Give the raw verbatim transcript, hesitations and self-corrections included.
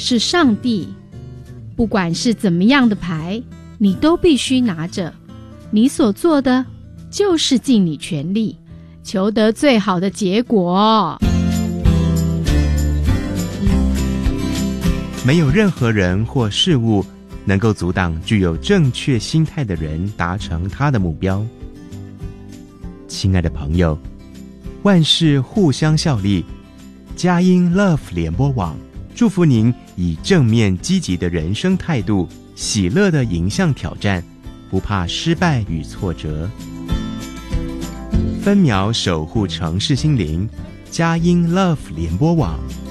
是上帝。不管是怎么样的牌，你都必须拿着。你所做的就是尽你全力，求得最好的结果。 没有任何人或事物能够阻挡具有正确心态的人达成他的目标。亲爱的朋友，万事互相效力，佳音 Love 联播网祝福您以正面积极的人生态度，喜乐地迎向挑战，不怕失败与挫折。分秒守护城市心灵，佳音 Love 联播网。